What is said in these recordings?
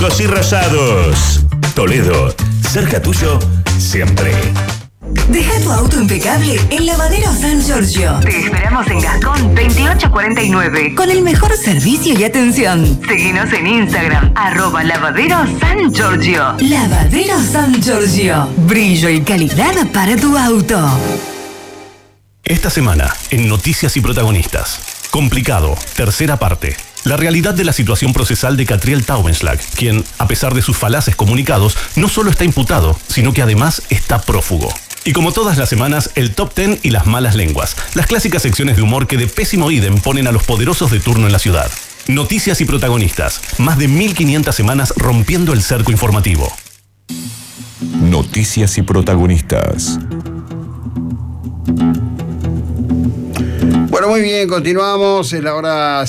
Y rosados. Toledo, cerca tuyo, siempre. Deja tu auto impecable en Lavadero San Giorgio. Te esperamos en Gascón 2849. Con el mejor servicio y atención. Seguinos en Instagram, @Lavadero San Giorgio. Lavadero San Giorgio. Brillo y calidad para tu auto. Esta semana, en Noticias y Protagonistas. Complicado, tercera parte. La realidad de la situación procesal de Catriel Taubenschlag, quien, a pesar de sus falaces comunicados, no solo está imputado, sino que además está prófugo. Y como todas las semanas, el Top 10 y las malas lenguas, las clásicas secciones de humor que de pésimo idem ponen a los poderosos de turno en la ciudad. Noticias y Protagonistas, más de 1500 semanas rompiendo el cerco informativo. Noticias y Protagonistas. Bueno, muy bien, continuamos. Es la hora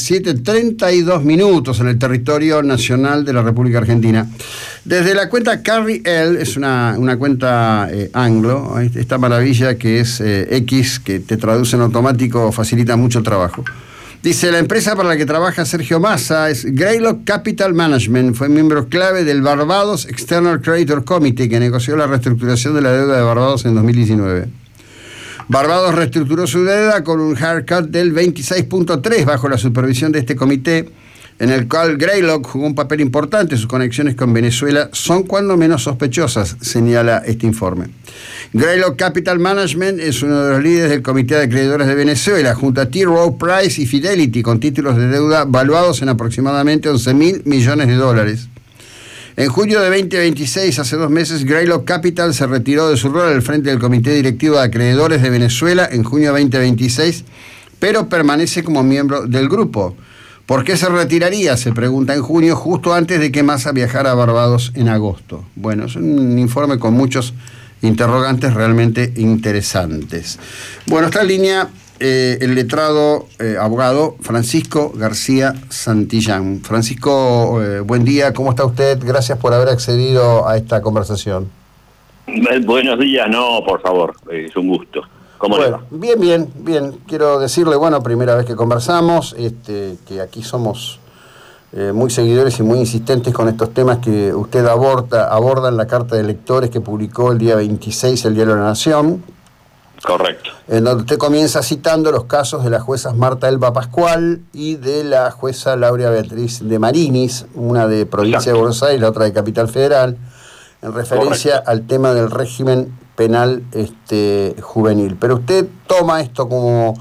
7:32 en el territorio nacional de la República Argentina. Desde la cuenta Carrie L, es una cuenta anglo, esta maravilla que es X, que te traduce en automático, facilita mucho el trabajo. Dice, la empresa para la que trabaja Sergio Massa es Greylock Capital Management. Fue miembro clave del Barbados External Creditor Committee, que negoció la reestructuración de la deuda de Barbados en 2019. Barbados reestructuró su deuda con un haircut del 26.3 bajo la supervisión de este comité, en el cual Greylock jugó un papel importante. Sus conexiones con Venezuela son cuando menos sospechosas, señala este informe. Greylock Capital Management es uno de los líderes del Comité de Acreedores de Venezuela, junto a T. Rowe Price y Fidelity, con títulos de deuda valuados en aproximadamente $11.000 millones. En julio de 2026, hace 2 meses, Greylock Capital se retiró de su rol al frente del Comité Directivo de Acreedores de Venezuela en junio de 2026, pero permanece como miembro del grupo. ¿Por qué se retiraría? Se pregunta en junio, justo antes de que Massa viajara a Barbados en agosto. Bueno, es un informe con muchos interrogantes realmente interesantes. Bueno, está en línea el letrado abogado Francisco García Santillán. Francisco, buen día, ¿cómo está usted? Gracias por haber accedido a esta conversación. Buenos días, no, por favor, es un gusto. ¿Cómo le va? Bien. Quiero decirle, primera vez que conversamos, que aquí somos muy seguidores y muy insistentes con estos temas que usted aborda en la carta de lectores que publicó el día 26 el Diario de la Nación. Correcto. En donde usted comienza citando los casos de las juezas Marta Elba Pascual y de la jueza Laura Beatriz de Marinis, una de Provincia de Buenos Aires, la otra de Capital Federal, en referencia al tema del régimen penal juvenil. Pero usted toma esto como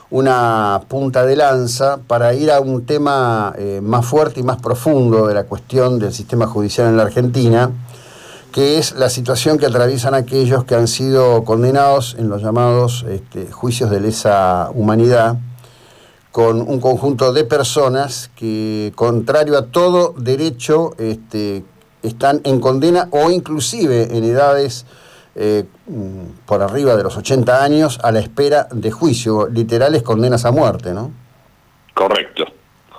una punta de lanza para ir a un tema más fuerte y más profundo de la cuestión del sistema judicial en la Argentina, que es la situación que atraviesan aquellos que han sido condenados en los llamados juicios de lesa humanidad, con un conjunto de personas que, contrario a todo derecho, están en condena o inclusive en edades por arriba de los 80 años a la espera de juicio, literales condenas a muerte, ¿no? Correcto.